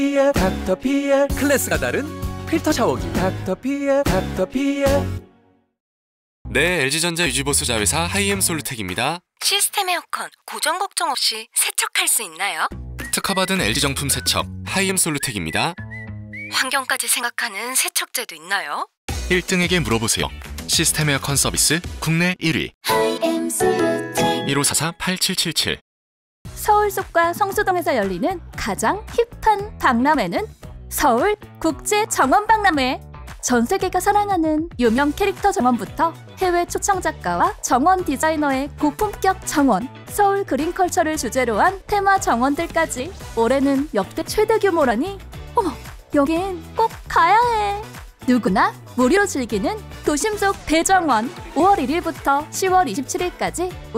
닥터피엘 클래스가 다른 필터 샤워기 닥터피엘. 네, LG전자 유지보수 자회사 하이엠 솔루텍입니다. 시스템 에어컨 고정 걱정 없이 세척할 수 있나요? 특허받은 LG 정품 세척 하이엠 솔루텍입니다. 환경까지 생각하는 세척제도 있나요? 1등에게 물어보세요. 시스템 에어컨 서비스 국내 1위 1544-8777. 서울 속과 성수동에서 열리는 가장 힙한 박람회는 서울 국제정원박람회. 전 세계가 사랑하는 유명 캐릭터 정원부터 해외 초청 작가와 정원 디자이너의 고품격 정원, 서울 그린컬처를 주제로 한 테마 정원들까지. 올해는 역대 최대 규모라니 어머, 여긴 꼭 가야 해. 누구나 무료로 즐기는 도심 속 대정원. 5월 1일부터 10월 27일까지